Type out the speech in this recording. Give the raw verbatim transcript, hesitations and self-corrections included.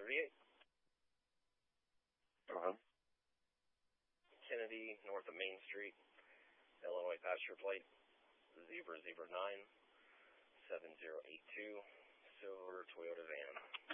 thirty-eight. Uh-huh. Kennedy, north of Main Street, Illinois passenger plate, zebra zebra nine, seven zero eight two, silver Toyota van.